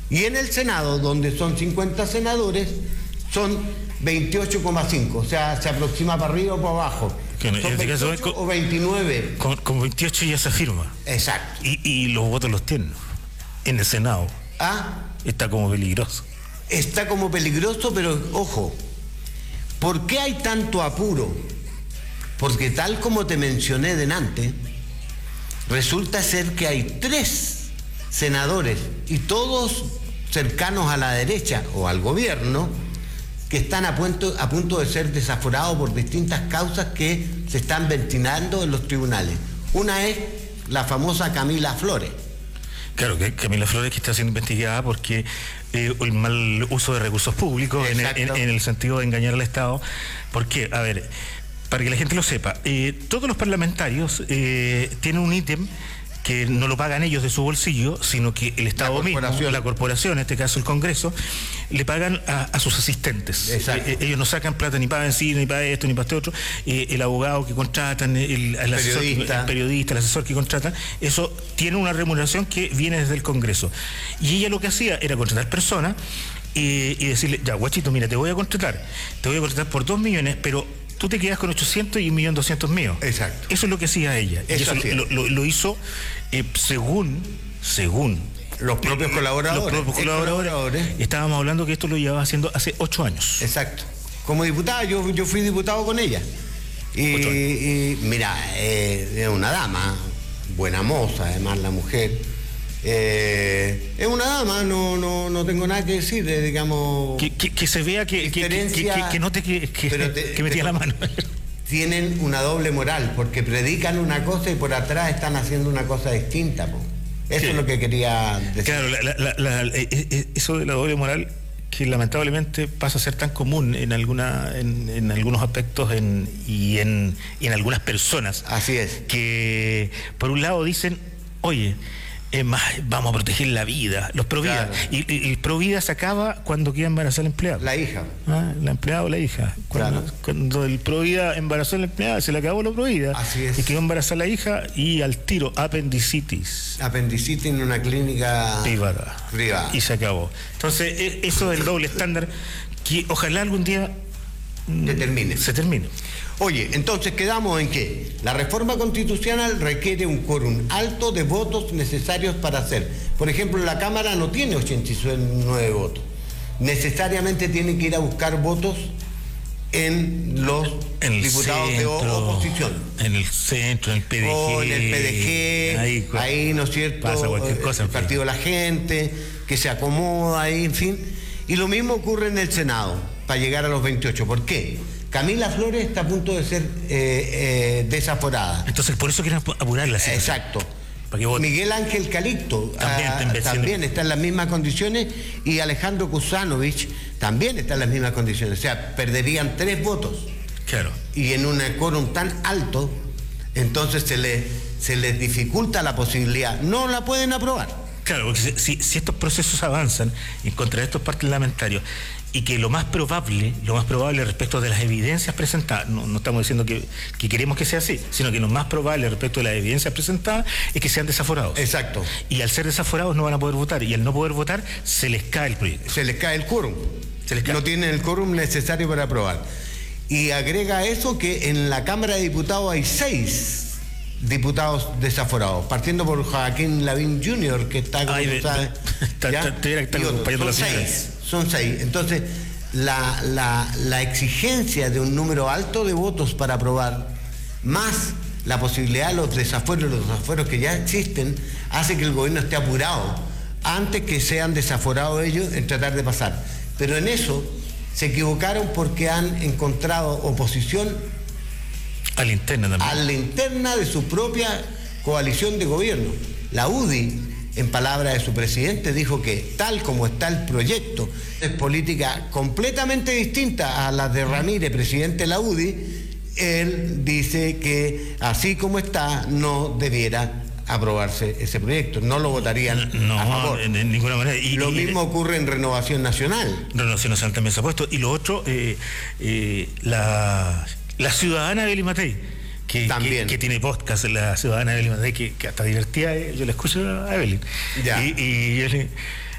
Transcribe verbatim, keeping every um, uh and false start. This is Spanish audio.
Y en el Senado, donde son cincuenta senadores, son veintiocho coma cinco, o sea, se aproxima para arriba o para abajo. Que en son este caso veintiocho con, o veintinueve. Con, con veintiocho ya se firma. Exacto. Y, y los votos los tienen en el Senado. Ah, está como peligroso. Está como peligroso, pero ojo, ¿por qué hay tanto apuro? Porque tal como te mencioné delante, resulta ser que hay tres senadores, y todos cercanos a la derecha o al gobierno, que están a punto, a punto de ser desaforados por distintas causas que se están ventilando en los tribunales. Una es la famosa Camila Flores. Claro, que Camila Flores, que está siendo investigada porque eh, el mal uso de recursos públicos en el, en, en el sentido de engañar al Estado. ¿Por qué? A ver, para que la gente lo sepa, eh, todos los parlamentarios eh, tienen un ítem que no lo pagan ellos de su bolsillo, sino que el Estado mismo, la corporación, en este caso el Congreso, le pagan a, a sus asistentes. Eh, ellos no sacan plata ni para benzina, ni para esto, ni para este otro. Eh, el abogado que contratan, el, el, asesor, periodista. el periodista, el asesor que contratan, eso tiene una remuneración que viene desde el Congreso. Y ella lo que hacía era contratar personas eh, y decirle, ya, guachito, mira, te voy a contratar, te voy a contratar por dos millones, pero tú te quedas con ochocientos y un millón doscientos míos. Exacto. Eso es lo que hacía ella. Eso y eso lo, lo, lo hizo eh, según, según los propios eh, colaboradores. Los propios colaboradores. colaboradores. Estábamos hablando que esto lo llevaba haciendo hace ocho años. Exacto. Como diputada, yo, yo fui diputado con ella. Y, y mira, eh, es una dama, buena moza, además la mujer. Eh, es una dama, no, no, no tengo nada que decir, eh, digamos... Que, que, que se vea que, que, que, que, que note que, que, te, que metía la mano. Tienen una doble moral, porque predican una cosa y por atrás están haciendo una cosa distinta. Po. Eso sí. Es lo que quería decir. Claro, la, la, la, la, eso de la doble moral, que lamentablemente pasa a ser tan común en, alguna, en, en algunos aspectos en, y en, en algunas personas. Así es. Que por un lado dicen, oye... Es más, vamos a proteger la vida, los Provida. Claro. Y, y, y Provida se acaba cuando queda embarazada la empleada. La hija. ¿Ah? La empleada o la hija. Cuando, claro. cuando el Provida embarazó a la empleada, se le acabó la Provida. Así es. Y quedó embarazada la hija y al tiro, apendicitis. Apendicitis en una clínica privada. privada. Y se acabó. Entonces, eso es el doble estándar que ojalá algún día Determine. se termine. Oye, entonces quedamos en que la reforma constitucional requiere un quórum alto de votos necesarios para hacer. Por ejemplo, la Cámara no tiene ochenta y nueve votos. Necesariamente tiene que ir a buscar votos en los en diputados centro, de oposición. En el centro, en el P D G. O en el P D G, ahí, ahí ¿no es cierto? Pasa cualquier cosa. El Partido de la Gente, que se acomoda ahí, en fin. Y lo mismo ocurre en el Senado, para llegar a los veintiocho. ¿Por qué? Camila Flores está a punto de ser eh, eh, desaforada. Entonces, por eso quieren apurarla. ¿Sí? Exacto. Miguel Ángel Calixto también, ah, también está en las mismas condiciones, y Alejandro Kuzanovich también está en las mismas condiciones. O sea, perderían tres votos. Claro. Y en un quórum tan alto, entonces se les, se les dificulta la posibilidad. No la pueden aprobar. Claro, porque si, si estos procesos avanzan en contra de estos parlamentarios, y que lo más probable, lo más probable respecto de las evidencias presentadas, no, no estamos diciendo que, que queremos que sea así, sino que lo más probable respecto de las evidencias presentadas es que sean desaforados. Exacto. Y al ser desaforados no van a poder votar, y al no poder votar se les cae el proyecto. Se les cae el quórum. Se les cae. No tienen el quórum necesario para aprobar. Y agrega eso que en la Cámara de Diputados hay seis diputados desaforados, partiendo por Joaquín Lavín junior, que está como Ay, sabes, está, está, está, está son seis, son seis. Entonces, la, la, la exigencia de un número alto de votos para aprobar, más la posibilidad de los desafueros, los desafueros que ya existen, hace que el gobierno esté apurado antes que sean desaforados ellos en tratar de pasar. Pero en eso se equivocaron, porque han encontrado oposición a la interna también. A la interna de su propia coalición de gobierno. La U D I, en palabras de su presidente, dijo que tal como está el proyecto, es política completamente distinta a la de Ramírez, presidente de la U D I. Él dice que así como está no debiera aprobarse ese proyecto, no lo votarían no, a favor. En, en ninguna manera. Y, lo y, mismo ocurre en Renovación Nacional. Renovación Nacional también se ha puesto. Y lo otro, eh, eh, la... La ciudadana Evelyn Matei, que, que, que tiene podcast, la ciudadana Evelyn Matei, que, que hasta divertida, yo la escucho a Evelyn. Ya. Y, y yo le,